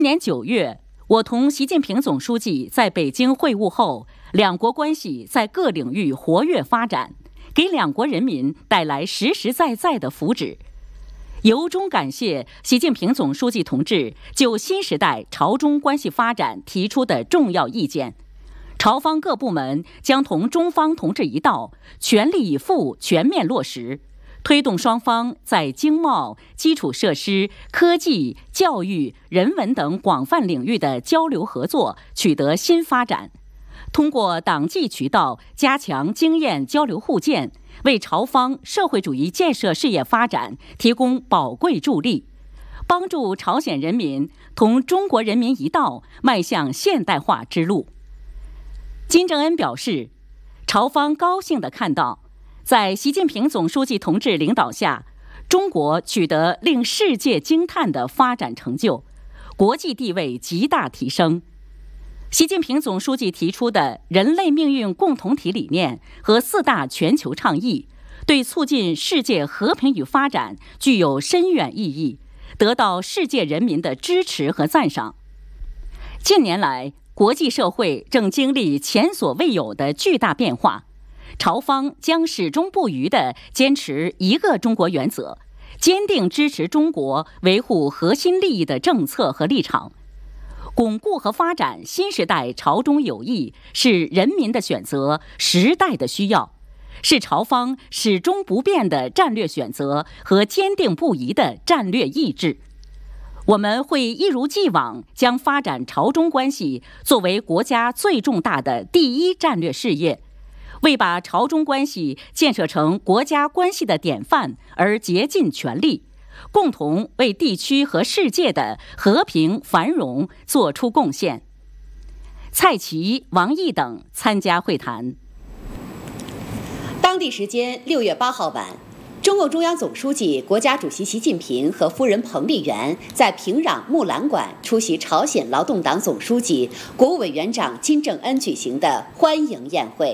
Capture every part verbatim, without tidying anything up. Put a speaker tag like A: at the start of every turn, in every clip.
A: 今年九月，我同习近平总书记在北京会晤后，两国关系在各领域活跃发展，给两国人民带来实实在在的福祉。由衷感谢习近平总书记同志就新时代朝中关系发展提出的重要意见。朝方各部门将同中方同志一道，全力以赴全面落实，推动双方在经贸、基础设施、科技、教育、人文等广泛领域的交流合作取得新发展。通过党纪渠道加强经验交流互鉴，为朝方社会主义建设事业发展提供宝贵助力，帮助朝鲜人民同中国人民一道迈向现代化之路。金正恩表示，朝方高兴地看到，在习近平总书记同志领导下，中国取得令世界惊叹的发展成就，国际地位极大提升。习近平总书记提出的人类命运共同体理念和四大全球倡议，对促进世界和平与发展具有深远意义，得到世界人民的支持和赞赏。近年来，国际社会正经历前所未有的巨大变化，朝方将始终不渝地坚持一个中国原则，坚定支持中国维护核心利益的政策和立场。巩固和发展新时代朝中友谊是人民的选择，时代的需要，是朝方始终不变的战略选择和坚定不移的战略意志。我们会一如既往将发展朝中关系作为国家最重大的第一战略事业，为把朝中关系建设成国家关系的典范而竭尽全力，共同为地区和世界的和平繁荣做出贡献。蔡奇、王毅等参加会谈。
B: 当地时间六月八号晚，中共中央总书记、国家主席习近平和夫人彭丽媛在平壤木兰馆出席朝鲜劳动党总书记、国务委员长金正恩举行的欢迎宴会。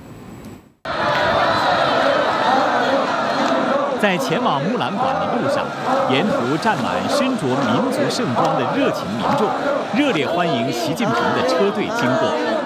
C: 在前往木兰馆的路上，沿途站满身着民族盛装的热情民众，热烈欢迎习近平的车队经过。